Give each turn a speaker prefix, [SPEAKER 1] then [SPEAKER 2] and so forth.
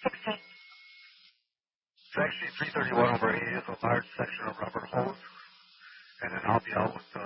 [SPEAKER 1] 16.
[SPEAKER 2] It's actually 331 over 80 is a large section of rubber hose, and then I'll be out with the